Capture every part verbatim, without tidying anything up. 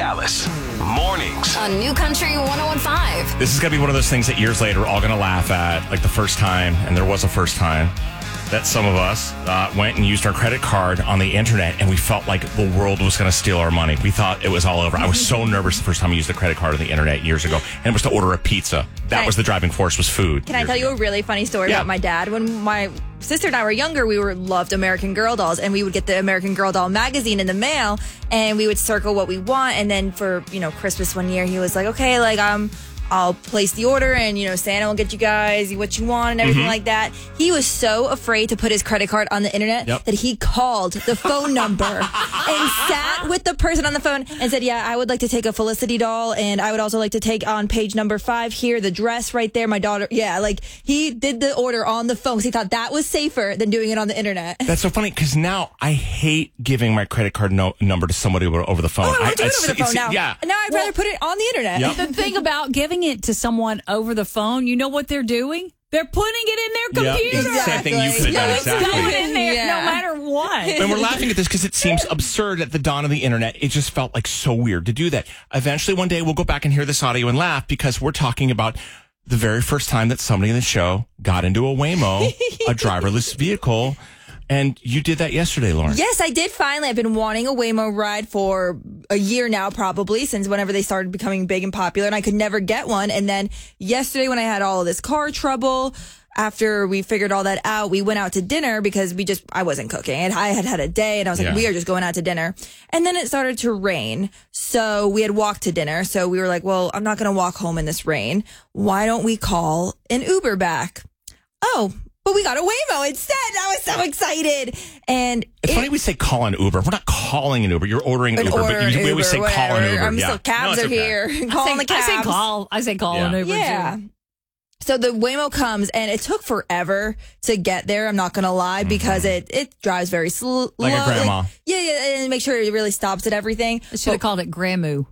Dallas. Mornings on New Country one oh one point five. This is going to be one of those things that years later we're all going to laugh at, like the first time, and there was a first time, that some of us uh, went and used our credit card on the internet, and we felt like the world was going to steal our money. We thought it was all over. I was so nervous the first time I used the credit card on the internet years ago, and it was to order a pizza. That Can was I, the driving force, was food. Can I tell ago. you a really funny story Yeah. about my dad? When my sister and I were younger, we were loved American Girl dolls, and we would get the American Girl doll magazine in the mail, and we would circle what we want. And then for, you know, Christmas one year, he was like, okay, like, um, I'll place the order, and, you know, Santa will get you guys what you want and everything Mm-hmm. like that. He was so afraid to put his credit card on the internet Yep. that he called the phone number and sat with the person on the phone and said, yeah, I would like to take a Felicity doll, and I would also like to take on page number five here, the dress right there, my daughter. Yeah, like, he did the order on the phone because he thought that was safer than doing it on the internet. That's so funny, because now I hate giving my credit card no- number to somebody over, over the phone. Oh, I won't do I, it over the it's- phone now. Yeah. Now I'd rather put it on the internet. Yep. The thing about giving it to someone over the phone, you know what they're doing? They're putting it in their Yep. computer. It's the same thing you could have No, done. it's Exactly. going in there Yeah. no matter what. And we're laughing at this because it seems absurd at the dawn of the internet. It just felt like so weird to do that. Eventually, one day, we'll go back and hear this audio and laugh, because we're talking about the very first time that somebody in the show got into a Waymo, a driverless vehicle. And you did that yesterday, Lauren. Yes, I did finally. I've been wanting a Waymo ride for a year now, probably, since whenever they started becoming big and popular, and I could never get one. And then yesterday, when I had all of this car trouble, after we figured all that out, we went out to dinner because we just, I wasn't cooking, and I had had a day, and I was like, Yeah. we are just going out to dinner. And then it started to rain. So we had walked to dinner. So we were like, well, I'm not going to walk home in this rain. Why don't we call an Uber back? Oh, but we got a Waymo instead. I was so excited. And It's it- funny we say call an Uber. We're not calling an Uber. You're ordering an An Uber, order, but you, an we always say Uber, call an whatever. Uber. I'm yeah. still, cabs No, it's are okay. here. I Calling say, the I cabs. say call. I say call Yeah. an Uber Yeah. too. So the Waymo comes, and it took forever to get there. I'm not going to lie, because it, it drives very slow. Mm-hmm. Like a grandma. yeah, yeah, and make sure it really stops at everything. I should have called it Gramu.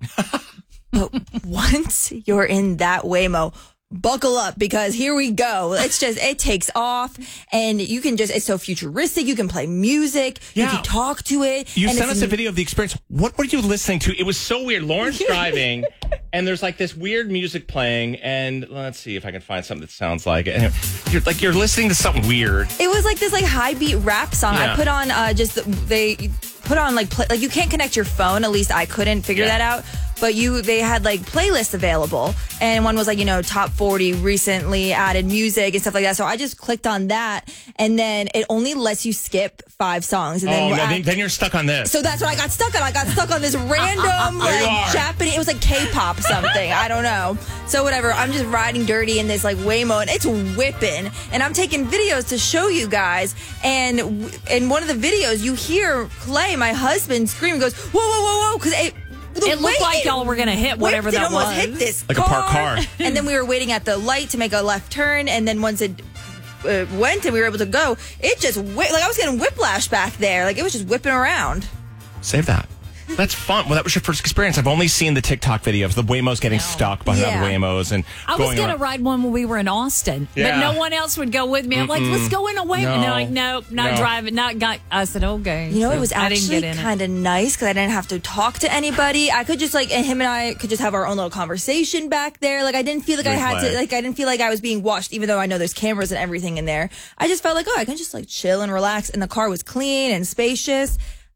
But once you're in that Waymo, buckle up, because here we go. It's just, it takes off, and you can just, it's so futuristic. You can play music. You Yeah. can talk to it. You and sent it's us a video of the experience. What were you listening to? It was so weird. Lauren's driving, and there's like this weird music playing, and let's see if I can find something that sounds like it. And you're like you're listening to something weird. It was like this like high beat rap song. Yeah. I put on uh, just they put on like play, like you can't connect your phone. At least I couldn't figure Yeah. that out. But you they had like playlists available, and one was like, you know, top forty recently added music and stuff like that. So I just clicked on that, and then it only lets you skip five songs. And Oh, then, no, I- then, then you're stuck on this. so that's what I got stuck on. I got stuck on this random There you like are. Japanese. It was like K-pop something. I don't know. So whatever. I'm just riding dirty in this like Waymo, and it's whipping. And I'm taking videos to show you guys. And w- in one of the videos, you hear Clay, my husband, scream, goes, "Whoa, whoa, whoa, whoa!" Because it. The It looked way like it y'all were gonna hit whatever whipped, that it almost was. hit this Like a parked car. And then we were waiting at the light to make a left turn, and then once it uh, went and we were able to go, it just whi- like I was getting whiplash back there. Like it was just whipping around. Save that. That's fun. Well, that was your first experience. I've only seen the TikTok videos, the Waymos getting stuck behind Yeah. the Waymos and I was going going to around. ride one when we were in Austin, Yeah. but no one else would go with me. I'm like, let's go in a Waymo. No. And they're like, nope, not No. driving, not got. I said, okay. You know, So it was I didn't actually get in it. kind of nice because I didn't have to talk to anybody. I could just like, and him and I could just have our own little conversation back there. Like I didn't feel like I had to, Replay. like I didn't feel like I was being watched, even though I know there's cameras and everything in there. I just felt like, oh, I can just like chill and relax. And the car was clean and spacious.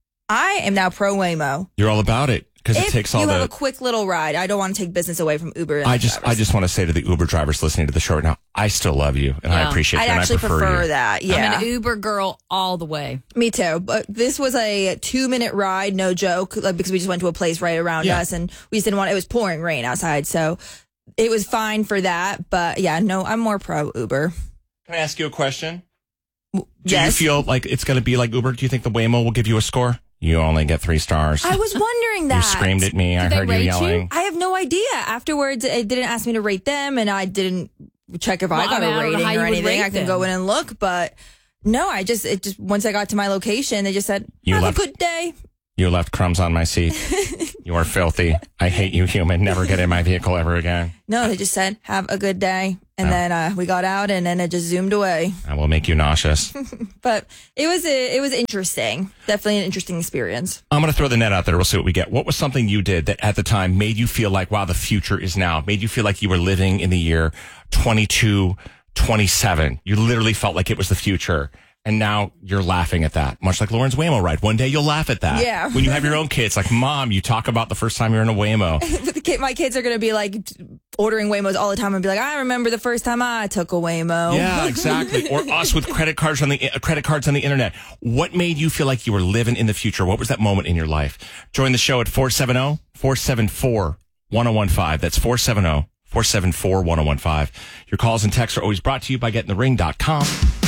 I am now pro Waymo. You're all about it because it If takes all you the. have a quick little ride, I don't want to take business away from Uber. And I the just, I drivers. just want to say to the Uber drivers listening to the show right now, I still love you and I Yeah. appreciate I'd you and actually I prefer, prefer you. that. Yeah. I'm an Uber girl all the way. Me too. But this was a two minute ride, no joke, like, because we just went to a place right around Yeah. us and we just didn't want, it was pouring rain outside. So it was fine for that. But yeah, no, I'm more pro Uber. Can I ask you a question? Do Yes. you feel like it's going to be like Uber? Do you think the Waymo will give you a score? You only get three stars. I was wondering that. You screamed at me. I they heard you rate you? yelling. I have no idea. Afterwards, it didn't ask me to rate them, and I didn't check if I Well, got I mean, I a don't know rating how you or would anything. rate I can go them. in and look, but no, I just, it just, once I got to my location, they just said, You have left- a good day. You left crumbs on my seat. You are filthy. I hate you, human. Never get in my vehicle ever again. No, they just said, have a good day. And Oh. then uh, we got out and then it just zoomed away. I will make you nauseous. But it was a, it was interesting. Definitely an interesting experience. I'm going to throw the net out there. We'll see what we get. What was something you did that at the time made you feel like, wow, the future is now? Made you feel like you were living in the year twenty-two twenty-seven. You literally felt like it was the future. And now you're laughing at that, much like Lauren's Waymo ride. One day you'll laugh at that. Yeah. When you have your own kids, like, Mom, you talk about the first time you're in a Waymo. But the kid, my kids are going to be like ordering Waymos all the time and be like, I remember the first time I took a Waymo. Yeah, exactly. Or us with credit cards on the uh, credit cards on the internet. What made you feel like you were living in the future? What was that moment in your life? Join the show at four seven zero, four seven four, one zero one five. That's four seven zero, four seven four, one zero one five. Your calls and texts are always brought to you by getting the ring dot com.